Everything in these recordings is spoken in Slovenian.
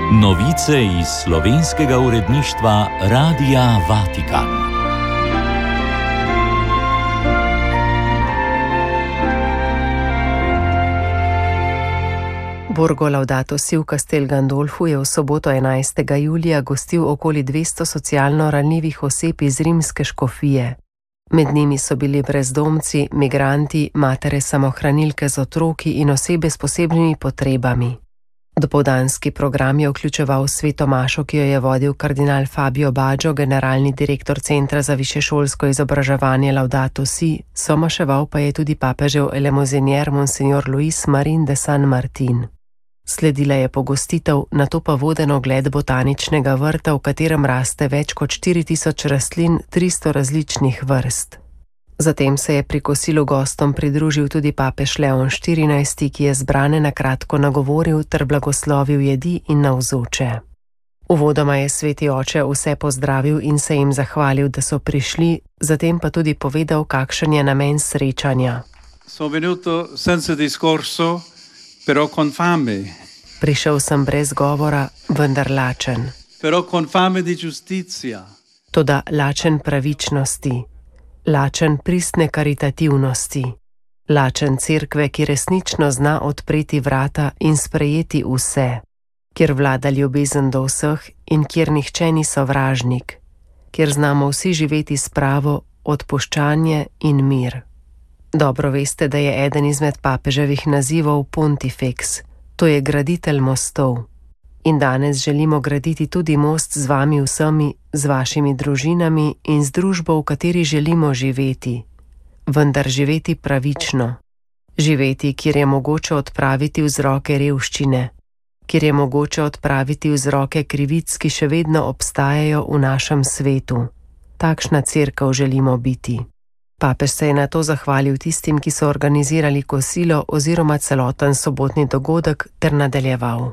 Novice iz slovenskega uredništva Radia Vatikan. Borgo Laudato Si v Castel Gandolfu je v soboto 11. julija gostil okoli 200 socialno ranljivih oseb iz rimske škofije. Med njimi so bili brezdomci, migranti, matere samohranilke z otroki in osebe s posebnimi potrebami. Dopoldanski program je vključeval sveto mašo, ki jo je vodil kardinal Fabio Baggio, generalni direktor Centra za višješolsko izobraževanje Laudato Si, somaševal pa je tudi papežev elemozinier Monsignor Luis Marin de San Martin. Sledila je pogostitev, nato pa voden ogled botaničnega vrta, v katerem raste več kot 4000 rastlin 300 različnih vrst. Zatem se je pri kosilu gostom pridružil tudi papež Leon XIV, ki je zbrane na kratko nagovoril ter blagoslovil jedi in navzoče. Uvodoma je sveti oče vse pozdravil in se jim zahvalil, da so prišli, zatem pa tudi povedal, kakšen je namen srečanja. Sono venuto senza discorso, però con fame. Prišel sem brez govora, vendar lačen. Però con fame di giustizia. Toda lačen pravičnosti. Lačen pristne karitativnosti, lačen cerkve, ki resnično zna odpreti vrata in sprejeti vse, kjer vlada ljubezen do vseh in kjer nihče ni sovražnik, kjer znamo vsi živeti s pravo, odpuščanje in mir. Dobro veste, da je eden izmed papeževih nazivov Pontifex, to je graditelj mostov. In danes želimo graditi tudi most z vami vsemi, z vašimi družinami in z družbo, v kateri želimo živeti. Vendar živeti pravično. Živeti, kjer je mogoče odpraviti vzroke revščine, kjer je mogoče odpraviti vzroke krivic, ki še vedno obstajajo v našem svetu. Takšna cerkev želimo biti. Papež se je na to zahvalil tistim, ki so organizirali kosilo oziroma celoten sobotni dogodek, ter nadaljeval.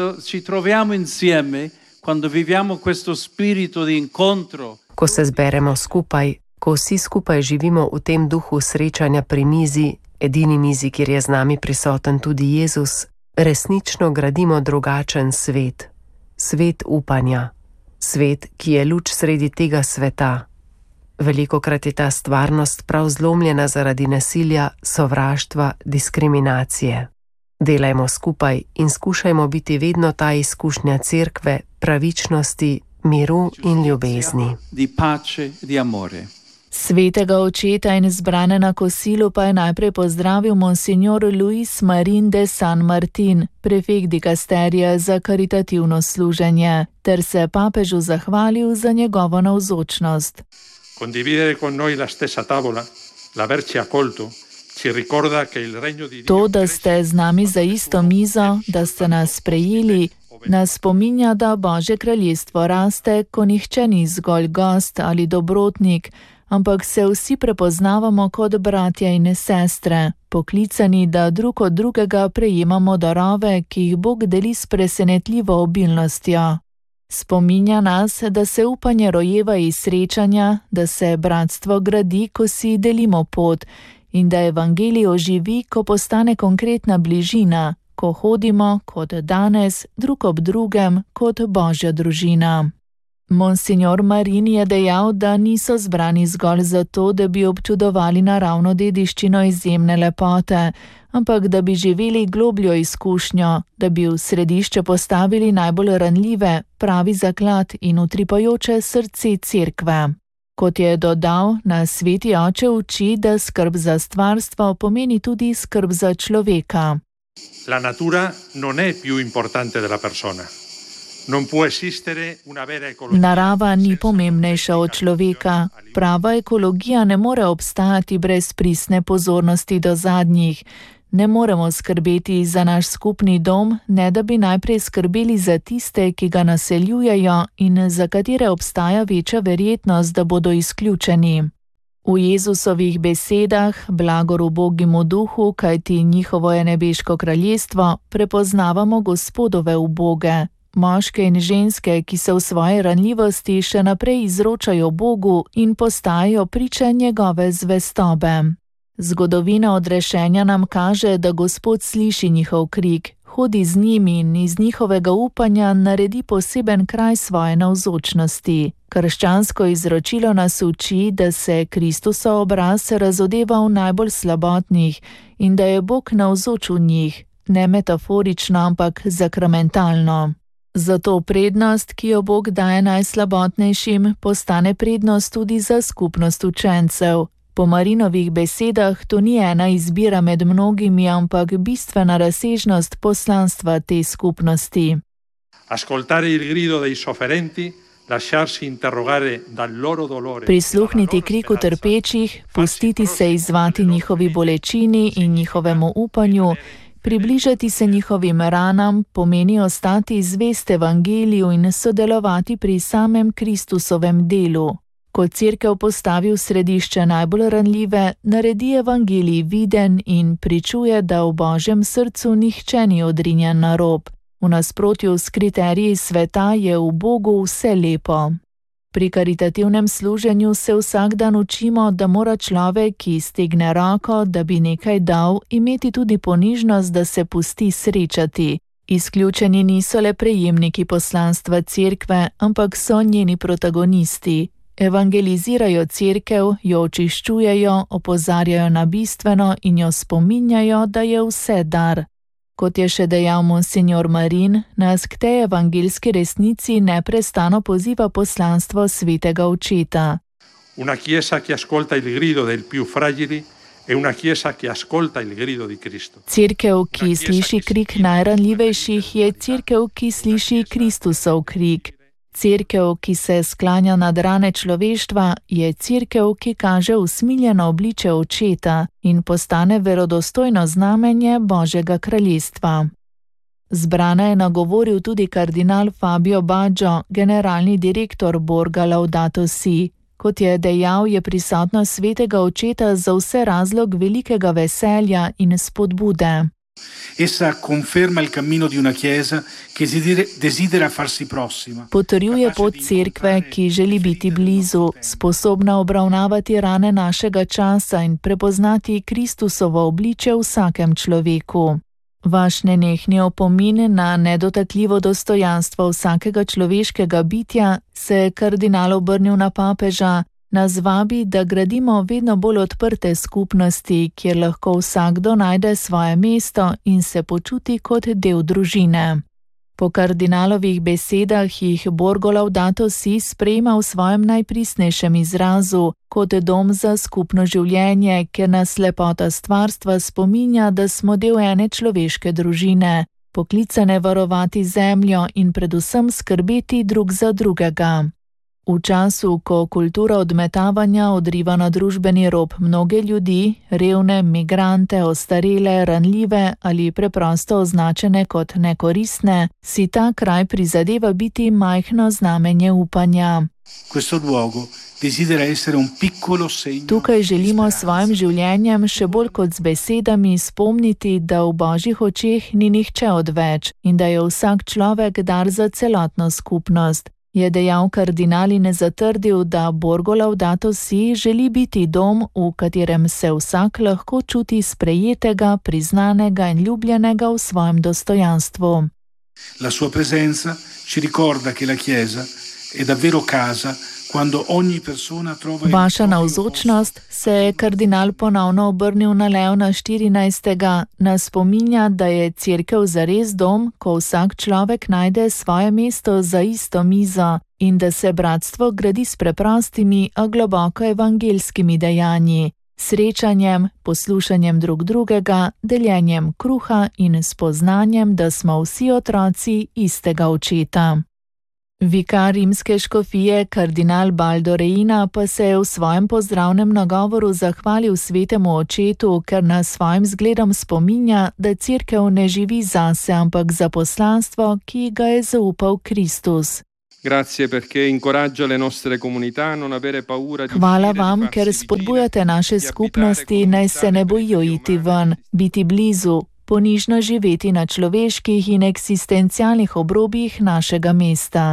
Ko se zberemo skupaj, ko vsi skupaj živimo v tem duhu srečanja pri mizi, edini mizi, kjer je z nami prisoten tudi Jezus, resnično gradimo drugačen svet. Svet upanja. Svet, ki je luč sredi tega sveta. Velikokrat je ta stvarnost prav zlomljena zaradi nasilja, sovraštva, diskriminacije. Delajmo skupaj in skušajmo biti vedno ta izkušnja cerkve, pravičnosti, miru in ljubezni. Svetega očeta in zbrane na kosilu pa je najprej pozdravil Monsignor Luis Marin de San Martin, prefekt dikasterija za karitativno služenje, ter se papežu zahvalil za njegovo navzočnost. Condividere con noi la stessa tavola, l'averci accolto, ci ricorda che il regno di Dio. To, da ste z nami za isto mizo, da ste nas sprejeli, nas spominja, da Božje kraljestvo raste, ko nihče ni zgolj gost ali dobrotnik, ampak se vsi prepoznavamo kot bratja in sestre, poklicani, da drug od drugega prejemamo darove, ki jih Bog deli s presenetljivo obilnostjo. Spominja nas, da se upanje rojeva iz srečanja, da se bratstvo gradi, ko si delimo pot, in da evangelij oživi, ko postane konkretna bližina, ko hodimo kot danes, drug ob drugem, kot Božja družina. Monsignor Marin je dejal, da niso zbrani zgolj zato, da bi občudovali naravno dediščino izjemne lepote, ampak da bi živeli globljo izkušnjo, da bi v središče postavili najbolj ranljive, pravi zaklad in utripajoče srce cerkve. Kot je dodal, nas sveti oče uči, da skrb za stvarstvo pomeni tudi skrb za človeka. La natura non è più importante della persona. Narava ni pomembnejša od človeka. Prava ekologija ne more obstajati brez pristne pozornosti do zadnjih. Ne moremo skrbeti za naš skupni dom, ne da bi najprej skrbeli za tiste, ki ga naseljujejo in za katere obstaja večja verjetnost, da bodo izključeni. V Jezusovih besedah, blagor ubogemu duhu, kajti njihovo je nebeško kraljestvo, prepoznavamo Gospodove uboge. Moške in ženske, ki se v svoji ranljivosti še naprej izročajo Bogu in postajajo priče njegove zvestobe. Zgodovina odrešenja nam kaže, da Gospod sliši njihov krik, hodi z njimi in iz njihovega upanja naredi poseben kraj svoje navzočnosti. Krščansko izročilo nas uči, da se Kristusov obraz razodeva v najbolj slabotnih in da je Bog navzoč v njih, ne metaforično, ampak sakramentalno. Zato prednost, ki jo Bog daje najslabotnejšim, postane prednost tudi za skupnost učencev. Po Marinovih besedah to ni ena izbira med mnogimi, ampak bistvena razsežnost poslanstva te skupnosti. Prisluhniti kriku trpečih, pustiti se izzvati njihovi bolečini in njihovemu upanju, približati se njihovim ranam, pomeni ostati zvest evangeliju in sodelovati pri samem Kristusovem delu. Ko Cerkev postavi v središče najbolj ranljive, naredi evangelij viden in pričuje, da v Božjem srcu nihče ni odrinjen na rob. V nasprotju s kriteriji sveta je v Bogu vse lepo. Pri karitativnem služenju se vsak dan učimo, da mora človek, ki stegne roko, da bi nekaj dal, imeti tudi ponižnost, da se pusti srečati. Izključeni niso le prejemniki poslanstva Cerkve, ampak so njeni protagonisti. Evangelizirajo Cerkev, jo očiščujejo, opozarjajo na bistveno in jo spominjajo, da je vse dar. Kot je še dejal monsignor Marin, nas k tej evangeljski resnici neprestano poziva poslanstvo svetega očeta. Una chiesa che ascolta il grido del più fragili è una chiesa che ascolta il grido di Cristo. Cerkev, ki sliši krik najranljivejših, je cerkev, ki sliši Kristusov krik. Cerkev, ki se sklanja nad rane človeštva, je cerkev, ki kaže usmiljeno obličje očeta in postane verodostojno znamenje Božjega kraljestva. Zbrane je nagovoril tudi kardinal Fabio Baggio, generalni direktor Borga Laudato Si. Kot je dejal, je prisotnost svetega očeta za vse razlog velikega veselja in spodbude. Essa conferma il cammino di una chiesa che desidera farsi prossima. Potrjuje pot cerkve, ki želi biti blizu, sposobna obravnavati rane našega časa in prepoznati Kristusovo obličje v vsakem človeku. Vaš nenehni opomin na nedotakljivo dostojanstvo vsakega človeškega bitja se je kardinal obrnil na papeža, nas vabi, da gradimo vedno bolj odprte skupnosti, kjer lahko vsakdo najde svoje mesto in se počuti kot del družine. Po kardinalovih besedah jih Borgo Laudato Si sprejema v svojem najpristnejšem izrazu, kot dom za skupno življenje, kjer nas lepota stvarstva spominja, da smo del ene človeške družine, poklicane varovati zemljo in predvsem skrbeti drug za drugega. V času, ko kultura odmetavanja odriva na družbeni rob mnoge ljudi, revne, migrante, ostarele, ranljive ali preprosto označene kot nekoristne, si ta kraj prizadeva biti majhno znamenje upanja. Tukaj želimo s svojim življenjem še bolj kot z besedami spomniti, da v Božjih očeh ni nihče odveč in da je vsak človek dar za celotno skupnost. Je dejal kardinal in zatrdil, da Borgo Laudato Si želi biti dom, v katerem se vsak lahko čuti sprejetega, priznanega in ljubljenega v svojem dostojanstvu. La sua presenza ci ricorda che la Chiesa è davvero casa quando ogni persona trova. Vaša navzočnost, se je kardinal ponovno obrnil na Leona 14. nas spominja, da je cerkev zares dom, ko vsak človek najde svoje mesto za isto mizo in da se bratstvo gradi s preprostimi, a globoko evangeljskimi dejanji, srečanjem, poslušanjem drug drugega, deljenjem kruha in spoznanjem, da smo vsi otroci istega očeta. Vikar rimske škofije kardinal Baldo Reina pa se je v svojem pozdravnem nagovoru zahvalil svetemu očetu, ker nas svojim zgledom spominja, da cerkev ne živi zase, ampak za poslanstvo, ki ga je zaupal Kristus. Hvala vam, ker spodbujate naše skupnosti, naj se ne bojijo iti ven, biti blizu, ponižno živeti na človeških in eksistencialnih obrobjih našega mesta.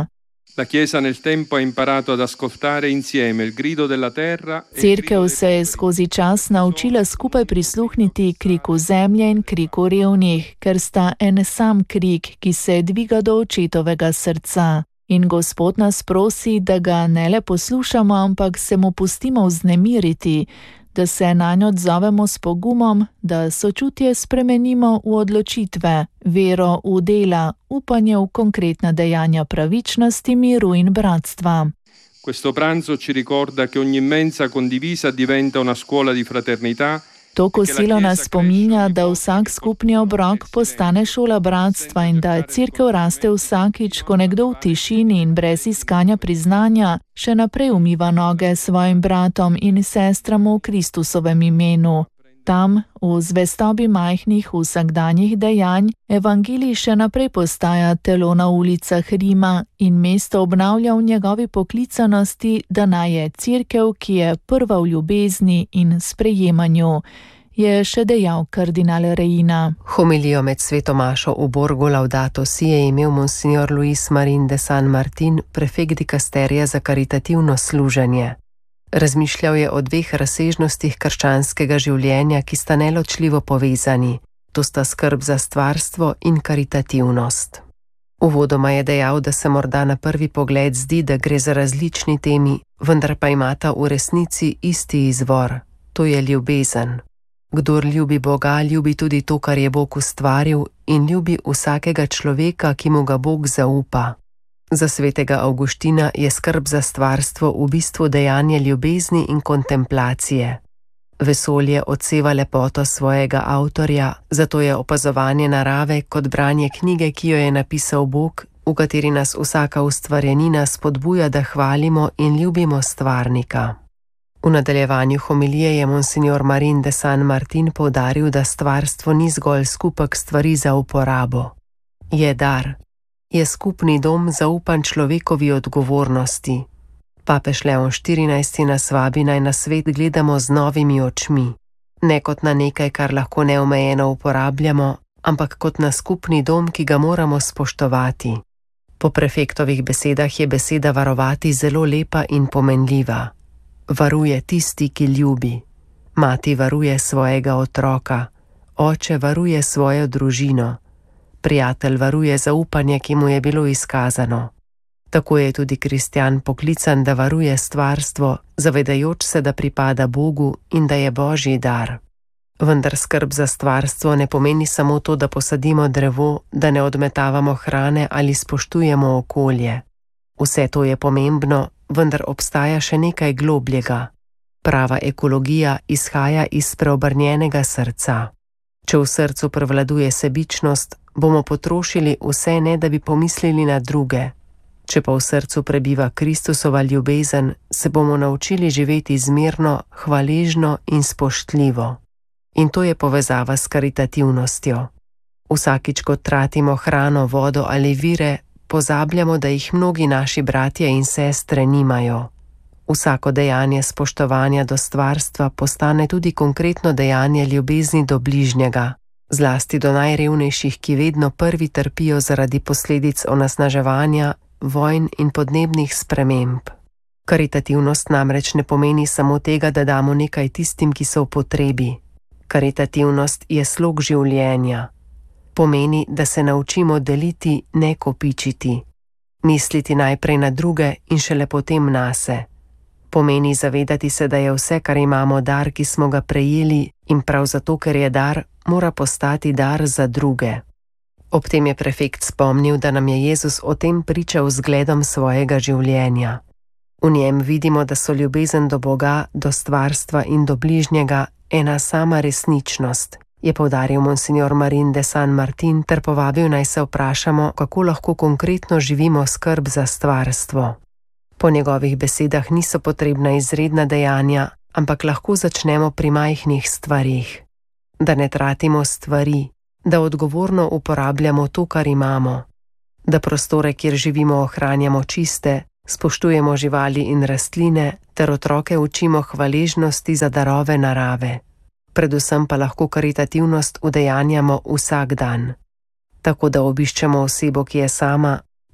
La Chiesa nel tempo ha imparato ad ascoltare insieme il grido della terra. Cerkev se je skozi čas naučila skupaj prisluhniti kriku zemlje in kriku revnih, ker sta en sam krik, ki se dviga do očetovega srca. In Gospod nas prosi, da ga ne le poslušamo, ampak se mu pustimo vznemiriti, da se nanj odzovemo s pogumom, da sočutje spremenimo v odločitve, vero v dela, upanje v konkretna dejanja pravičnosti, miru in bratstva. Questo pranzo ci ricorda che ogni mensa condivisa diventa una scuola di fraternità. To kosilo nas spominja, da vsak skupni obrok postane šola bratstva in da Cerkev raste vsakič, ko nekdo v tišini in brez iskanja priznanja še naprej umiva noge svojim bratom in sestram v Kristusovem imenu. Tam, v zvestobi majhnih vsakdanjih dejanj, evangelij še naprej postaja telo na ulicah Rima in mesto obnavlja v njegovi poklicanosti, da naj je Cerkev, ki je prva v ljubezni in sprejemanju, je še dejal kardinal Reina. Homilijo med svetomašo v Borgu Laudato Si je imel monsignor Luis Marín de San Martín, prefekt dikasterija za karitativno služenje. Razmišljal je o dveh razsežnostih krščanskega življenja, ki sta neločljivo povezani. To sta skrb za stvarstvo in karitativnost. Uvodoma je dejal, da se morda na prvi pogled zdi, da gre za različni temi, vendar pa imata v resnici isti izvor. To je ljubezen. Kdor ljubi Boga, ljubi tudi to, kar je Bog ustvaril, in ljubi vsakega človeka, ki mu ga Bog zaupa. Za svetega Avguština je skrb za stvarstvo v bistvu dejanje ljubezni in kontemplacije. Vesolje odseva lepoto svojega avtorja, zato je opazovanje narave kot branje knjige, ki jo je napisal Bog, v kateri nas vsaka ustvarjenina spodbuja, da hvalimo in ljubimo stvarnika. V nadaljevanju homilije je monsignor Marín de San Martín poudaril, da stvarstvo ni zgolj skupek stvari za uporabo. Je dar. Je skupni dom zaupan človekovi odgovornosti. Papež Leon XIV nas vabi, naj na svet gledamo z novimi očmi. Ne kot na nekaj, kar lahko neomejeno uporabljamo, ampak kot na skupni dom, ki ga moramo spoštovati. Po prefektovih besedah je beseda varovati zelo lepa in pomenljiva. Varuje tisti, ki ljubi. Mati varuje svojega otroka. Oče varuje svojo družino. Prijatelj varuje zaupanje, ki mu je bilo izkazano. Tako je tudi kristjan poklican, da varuje stvarstvo, zavedajoč se, da pripada Bogu in da je Božji dar. Vendar skrb za stvarstvo ne pomeni samo to, da posadimo drevo, da ne odmetavamo hrane ali spoštujemo okolje. Vse to je pomembno, vendar obstaja še nekaj globljega. Prava ekologija izhaja iz preobrnjenega srca. Če v srcu prevladuje sebičnost, bomo potrošili vse, ne da bi pomislili na druge. Če pa v srcu prebiva Kristusova ljubezen, se bomo naučili živeti zmerno, hvaležno in spoštljivo. In to je povezava s karitativnostjo. Vsakič, ko tratimo hrano, vodo ali vire, pozabljamo, da jih mnogi naši bratje in sestre nimajo. Vsako dejanje spoštovanja do stvarstva postane tudi konkretno dejanje ljubezni do bližnjega, zlasti do najrevnejših, ki vedno prvi trpijo zaradi posledic onesnaževanja, vojn in podnebnih sprememb. Karitativnost namreč ne pomeni samo tega, da damo nekaj tistim, ki so v potrebi. Karitativnost je slog življenja. Pomeni, da se naučimo deliti, ne kopičiti. Misliti najprej na druge in šele potem nase. Pomeni zavedati se, da je vse, kar imamo, dar, ki smo ga prejeli, in prav zato, ker je dar, mora postati dar za druge. Ob tem je prefekt spomnil, da nam je Jezus o tem pričal zgledom svojega življenja. V njem vidimo, da so ljubezen do Boga, do stvarstva in do bližnjega ena sama resničnost, je poudaril monsignor Marín de San Martín ter povabil, naj se vprašamo, kako lahko konkretno živimo skrb za stvarstvo. Po njegovih besedah niso potrebna izredna dejanja, ampak lahko začnemo pri majhnih stvarih. Da ne tratimo stvari, da odgovorno uporabljamo to, kar imamo, da prostore, kjer živimo, ohranjamo čiste, spoštujemo živali in rastline ter otroke učimo hvaležnosti za darove narave. Predvsem pa lahko karitativnost udejanjamo vsak dan. Tako da obiščemo osebo, ki je sama,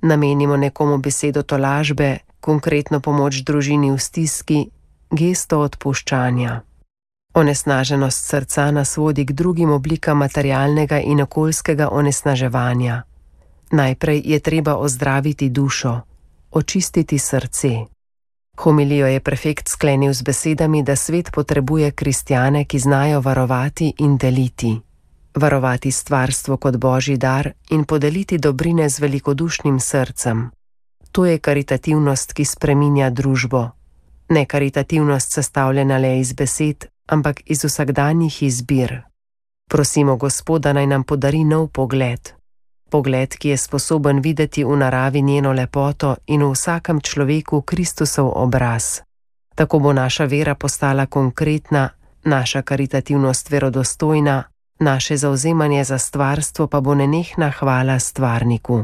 namenimo nekomu besedo tolažbe, konkretno pomoč družini v stiski, gesto odpuščanja. Onesnaženost srca nas vodi k drugim oblikam materialnega in okoljskega onesnaževanja. Najprej je treba ozdraviti dušo, očistiti srce. Homilijo je prefekt sklenil z besedami, da svet potrebuje kristjane, ki znajo varovati in deliti. Varovati stvarstvo kot božji dar in podeliti dobrine z velikodušnim srcem. To je karitativnost, ki spreminja družbo. Ne karitativnost sestavljena le iz besed, ampak iz vsakdanjih izbir. Prosimo Gospoda, naj nam podari nov pogled. Pogled, ki je sposoben videti v naravi njeno lepoto in v vsakem človeku Kristusov obraz. Tako bo naša vera postala konkretna, naša karitativnost verodostojna, naše zavzemanje za stvarstvo pa bo nenehna hvala stvarniku.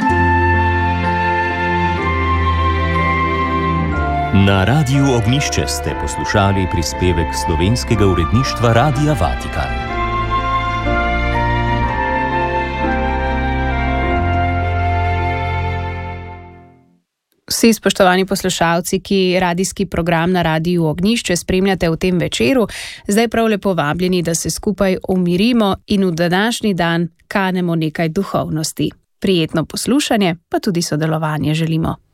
Na Radiu Ognjišče ste poslušali prispevek slovenskega uredništva Radia Vatikan. Vsi spoštovani poslušalci, ki radijski program na Radiu Ognjišče spremljate v tem večeru, zdaj prav lepo vabljeni, da se skupaj umirimo in v današnji dan kanemo nekaj duhovnosti. Prijetno poslušanje, pa tudi sodelovanje želimo.